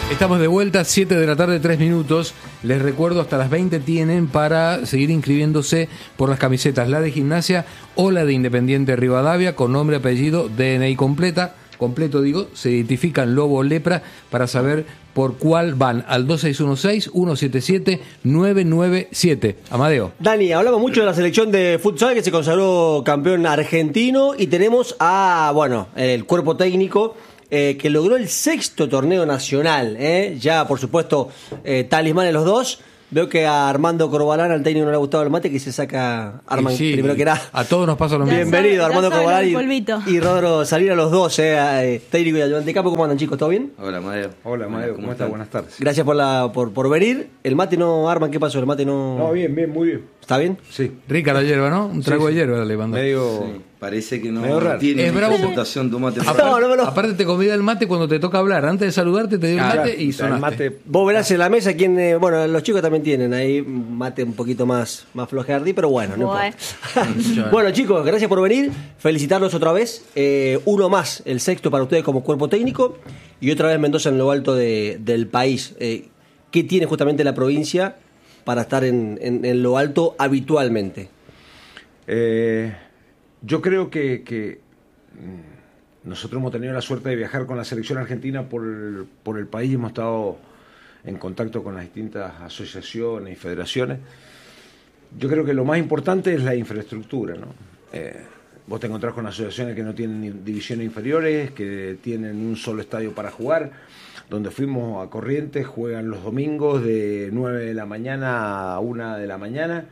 Estamos de vuelta, 7 de la tarde, 3 minutos. Les recuerdo, hasta las 20 tienen para seguir inscribiéndose por las camisetas, la de Gimnasia o la de Independiente Rivadavia, con nombre, apellido, DNI completo digo, se identifican lobo o lepra para saber por cuál van al 2616-177-997. Amadeo. Dani, hablamos mucho de la selección de futsal que se consagró campeón argentino y tenemos el cuerpo técnico que logró el 6º torneo nacional. Ya, por supuesto, talismanes los dos. Veo que a Armando Corbalán, al técnico, no le ha gustado el mate, que se saca Armando, sí, primero que nada. A todos nos pasa lo mismo. Bienvenido, Armando Corbalán y Rodro Salira, los dos, técnico y ayudante de campo. ¿Cómo andan, chicos? ¿Todo bien? Hola, Amadeo. Hola, Amadeo. ¿Cómo estás? Buenas tardes. Gracias por venir. El mate no, Arman, ¿qué pasó? El mate no... No, bien, muy bien. ¿Está bien? Sí. Rica la hierba, ¿no? Un trago de hierba le mandó. Medio... Sí. Parece que no tiene presentación tu mate. Aparte te convida el mate cuando te toca hablar. Antes de saludarte te dio el mate y sonaste. Mate. Vos verás en la mesa los chicos también tienen ahí mate un poquito más flojardi, pero bueno, no importa. Bueno, chicos, gracias por venir. Felicitarlos otra vez. Uno más, el 6º para ustedes como cuerpo técnico. Y otra vez Mendoza en lo alto del país. ¿Qué tiene justamente la provincia para estar en lo alto habitualmente? Yo creo que nosotros hemos tenido la suerte de viajar con la selección argentina por el país. Hemos estado en contacto con las distintas asociaciones y federaciones. Yo creo que lo más importante es la infraestructura, ¿no? Vos te encontrás con asociaciones que no tienen divisiones inferiores, que tienen un solo estadio para jugar. Donde fuimos a Corrientes, juegan los domingos de 9 de la mañana a 1 de la mañana.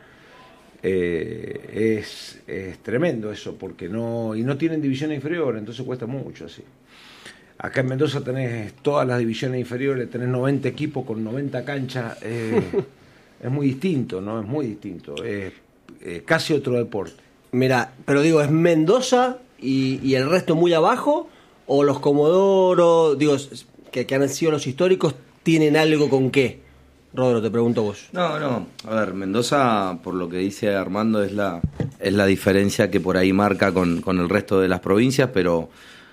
Es tremendo eso, porque no tienen divisiones inferiores, entonces cuesta mucho así. Acá en Mendoza tenés todas las divisiones inferiores, tenés 90 equipos con 90 canchas, es muy distinto, ¿no? Es muy distinto, es casi otro deporte. Mira, pero digo, ¿es Mendoza y el resto muy abajo? ¿O los Comodoro, digo, que han sido los históricos, tienen algo con qué? Rodro, te pregunto vos. No. A ver, Mendoza, por lo que dice Armando, es la diferencia que por ahí marca con el resto de las provincias, pero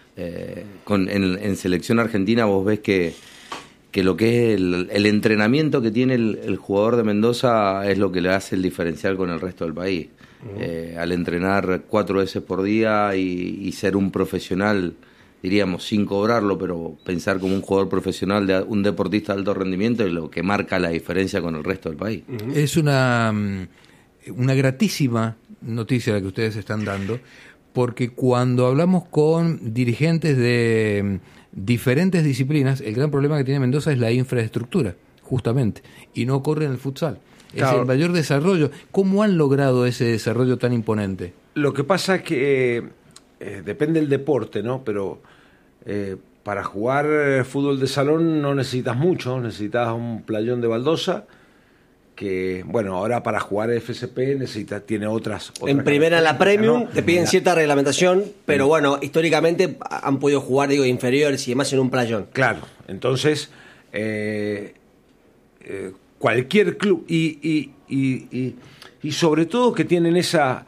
en selección argentina vos ves que lo que es el entrenamiento que tiene el jugador de Mendoza es lo que le hace el diferencial con el resto del país. Al entrenar 4 veces por día y ser un profesional, diríamos, sin cobrarlo, pero pensar como un jugador profesional, un deportista de alto rendimiento, es lo que marca la diferencia con el resto del país. Es una gratísima noticia la que ustedes están dando, porque cuando hablamos con dirigentes de diferentes disciplinas, el gran problema que tiene Mendoza es la infraestructura, justamente, y no ocurre en el futsal. Claro. Es el mayor desarrollo. ¿Cómo han logrado ese desarrollo tan imponente? Lo que pasa es que depende del deporte, ¿no? Pero para jugar fútbol de salón no necesitas mucho, necesitas un playón de baldosa, que, bueno, ahora para jugar FSP tiene otras en primera, la Premium, ¿no? Te piden cierta reglamentación, pero bueno, históricamente han podido jugar, digo, inferiores y demás en un playón. Claro, entonces cualquier club y sobre todo que tienen esa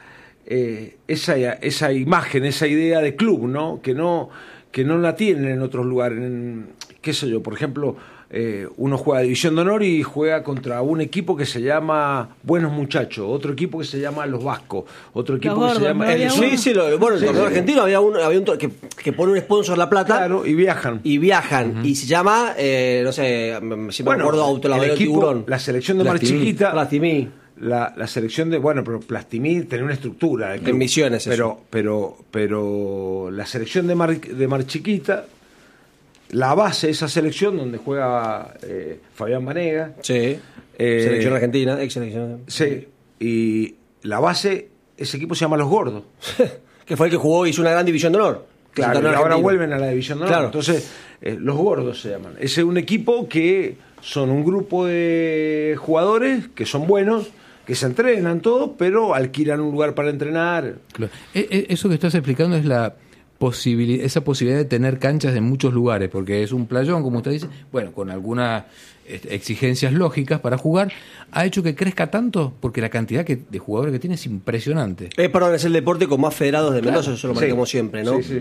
imagen, esa idea de club, ¿no? Que no la tienen en otros lugares. Qué sé yo, por ejemplo, uno juega División de Honor y juega contra un equipo que se llama Buenos Muchachos, otro equipo que se llama Los Vascos, otro equipo que se llama... el torneo argentino había un que pone un sponsor La Plata. Claro, y viajan. Uh-huh. Y se llama, no sé, si me acuerdo, Autolavadero Tiburón. La selección de Mar Chiquita... Plastimí. La selección pero Plastimí tenía una estructura. En Misiones, pero la selección de Mar Chiquita, la base de esa selección donde juega Fabián Banega. Sí. Selección argentina, ex selección. Sí. Y la base, ese equipo se llama Los Gordos. Que fue el que jugó y hizo una gran división de honor. Claro, y ahora vuelven a la división de honor. Claro. Entonces, Los Gordos se llaman. Ese es un equipo que son un grupo de jugadores que son buenos, que se entrenan todos, pero alquilan un lugar para entrenar. Claro. Eso que estás explicando es esa posibilidad de tener canchas en muchos lugares, porque es un playón, como usted dice, bueno, con algunas exigencias lógicas para jugar, ha hecho que crezca tanto, porque la cantidad de jugadores que tiene es impresionante. Es el deporte con más federados de Mendoza, eso lo marcamos siempre, ¿no? Sí.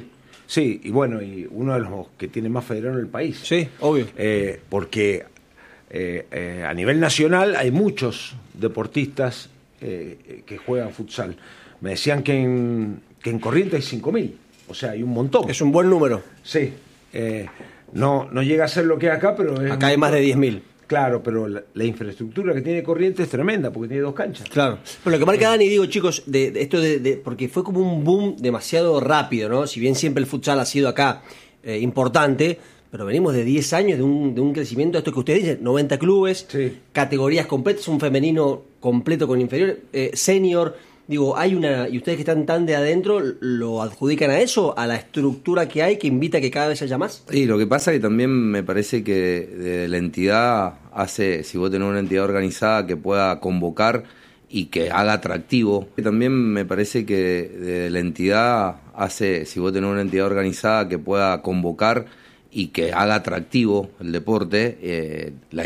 Sí, y bueno, y uno de los que tiene más federados en el país. Sí, obvio. Porque a nivel nacional hay muchos deportistas que juegan futsal. Me decían que en Corrientes hay 5.000, o sea, hay un montón. Es un buen número. Sí, no llega a ser lo que hay acá, pero... Acá hay más de 10.000. Claro, pero la infraestructura que tiene Corrientes es tremenda, porque tiene 2 canchas. Claro. Pero lo que marca Dani, digo, chicos, de esto porque fue como un boom demasiado rápido, ¿no? Si bien siempre el futsal ha sido acá importante, pero venimos de 10 años de un crecimiento, esto que ustedes dicen, 90 clubes, sí, categorías completas, un femenino completo con inferior, senior. Digo, hay y ustedes que están tan de adentro, ¿lo adjudican a eso? ¿A la estructura que hay que invita a que cada vez haya más? Y lo que pasa es que también me parece que de la entidad hace, si vos tenés una entidad organizada que pueda convocar y que haga atractivo, también me parece que de la entidad hace, si vos tenés una entidad organizada que pueda convocar y que haga atractivo el deporte, la